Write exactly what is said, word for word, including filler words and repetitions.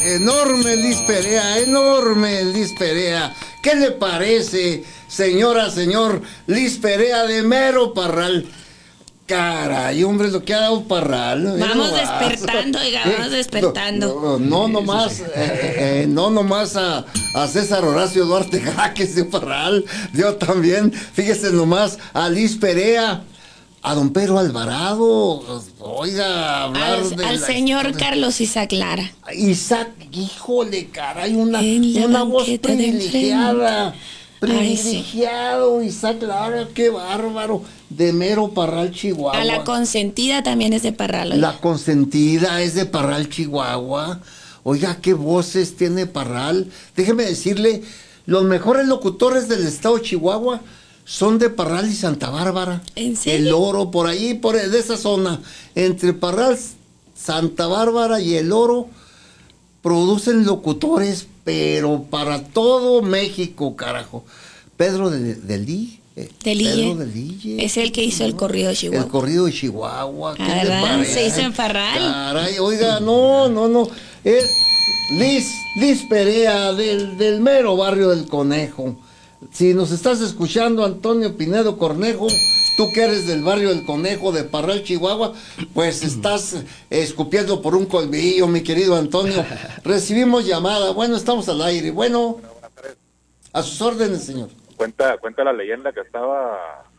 Enorme Liz Perea, enorme Liz Perea. ¿Qué le parece, señora, señor Liz Perea de Mero Parral? Caray, hombre, lo que ha dado Parral. Vamos no despertando, oiga, vamos despertando. No, no, no nomás, eh, eh, no nomás a, a César Horacio Duarte Jaques de Parral, yo también, fíjese nomás, a Liz Perea, a don Pedro Alvarado, oiga, hablar al, de al la señor historia. Carlos Isaac Lara. Isaac, híjole, caray, una, En la una voz banqueta de privilegiada. enfrente. Ay, Privilegiado, Isaac Lara, qué bárbaro. De Mero Parral, Chihuahua. A la consentida también es de Parral. Oiga. La consentida es de Parral, Chihuahua. Oiga, qué voces tiene Parral. Déjeme decirle, los mejores locutores del estado de Chihuahua son de Parral y Santa Bárbara. ¿En serio? El Oro, por ahí, por de esa zona. Entre Parral, Santa Bárbara y El Oro, producen locutores, pero para todo México, carajo. Pedro de, de Lí. De Pedro de Lille. Lille. Es el que hizo el corrido de Chihuahua. El corrido de Chihuahua. ¿Qué Ah, le ¿verdad? parece? Se hizo en Parral. Caray, oiga, no, no, no. Es Liz, Liz Perea del, del mero barrio del Conejo. Si nos estás escuchando, Antonio Pinedo Cornejo, tú que eres del barrio del Conejo de Parral, Chihuahua, pues estás escupiendo por un colmillo, mi querido Antonio. Recibimos llamada. Bueno, estamos al aire. Bueno, a sus órdenes, señor. Cuenta, cuenta la leyenda que estaba